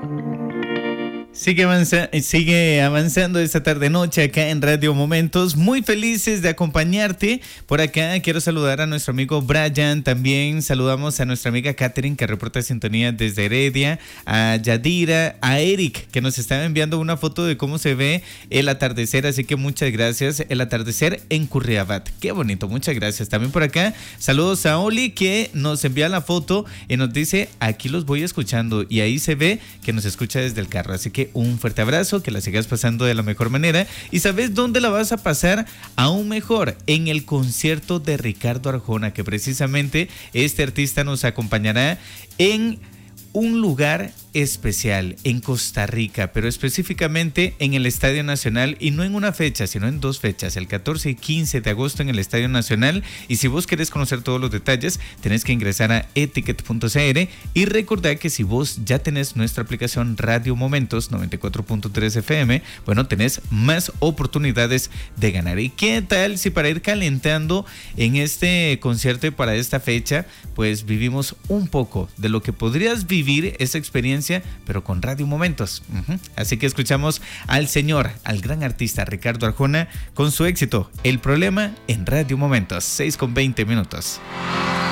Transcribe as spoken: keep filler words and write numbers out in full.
Sigue, avanza, sigue avanzando esta tarde-noche acá en Radio Momentos. Muy felices de acompañarte. Por acá quiero saludar a nuestro amigo Brian. También saludamos a nuestra amiga Catherine, que reporta sintonía desde Heredia. A Yadira, a Eric, que nos estaba enviando una foto de cómo se ve el atardecer. Así que muchas gracias. El atardecer en Curriabat. Qué bonito, muchas gracias. También por acá saludos a Oli, que nos envía la foto y nos dice: aquí los voy escuchando. Y ahí se ve que nos escucha desde el carro. Así que un fuerte abrazo, que la sigas pasando de la mejor manera. ¿Y sabes dónde la vas a pasar aún mejor? En el concierto de Ricardo Arjona, que precisamente este artista nos acompañará en un lugar especial en Costa Rica, pero específicamente en el Estadio Nacional, y no en una fecha, sino en dos fechas, el catorce y quince de agosto en el Estadio Nacional. Y si vos querés conocer todos los detalles, tenés que ingresar a etiquet punto c r y recordar que si vos ya tenés nuestra aplicación Radio Momentos noventa y cuatro punto tres F M, bueno, tenés más oportunidades de ganar. ¿Y qué tal si para ir calentando en este concierto y para esta fecha, pues vivimos un poco de lo que podrías vivir esa experiencia, pero con Radio Momentos? Uh-huh. Así que escuchamos al señor, al gran artista Ricardo Arjona con su éxito El Problema en Radio Momentos, seis con veinte minutos.